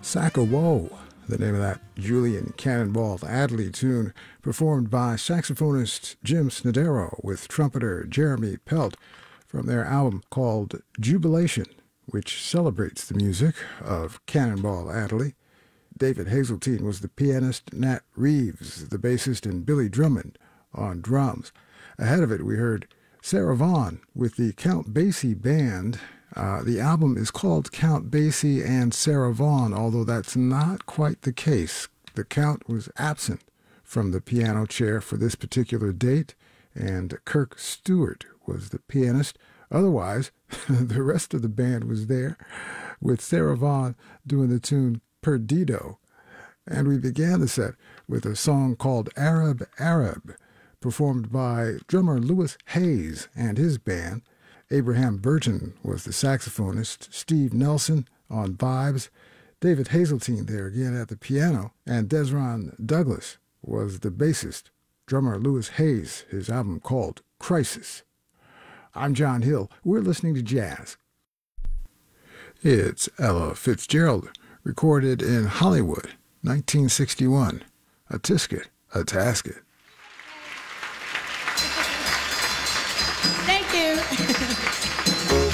Sack-a-Woe, the name of that Julian Cannonball Adderley tune, performed by saxophonist Jim Snodero with trumpeter Jeremy Pelt from their album called Jubilation, which celebrates the music of Cannonball Adderley. David Hazeltine was the pianist, Nat Reeves, the bassist, and Billy Drummond on drums. Ahead of it, we heard Sarah Vaughan with the Count Basie Band. The album is called Count Basie and Sarah Vaughan, although that's not quite the case. The Count was absent from the piano chair for this particular date, and Kirk Stewart was the pianist. Otherwise, the rest of the band was there, with Sarah Vaughan doing the tune Perdido. And we began the set with a song called Arab Arab, performed by drummer Louis Hayes and his band. Abraham Burton was the saxophonist, Steve Nelson on vibes, David Hazeltine there again at the piano, and Desron Douglas was the bassist. Drummer Louis Hayes, his album called Crisis. I'm John Hill. We're listening to jazz. It's Ella Fitzgerald, recorded in Hollywood, 1961. A tisket, a tasket.